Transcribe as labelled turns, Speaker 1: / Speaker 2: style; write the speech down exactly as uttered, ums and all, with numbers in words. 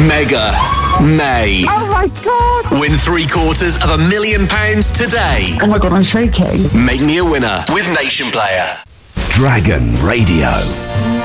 Speaker 1: Mega May.
Speaker 2: Oh my God!
Speaker 1: Win three quarters of a million pounds today.
Speaker 2: Oh my God, I'm shaking.
Speaker 1: Make me a winner with Nation Player. Dragon Radio.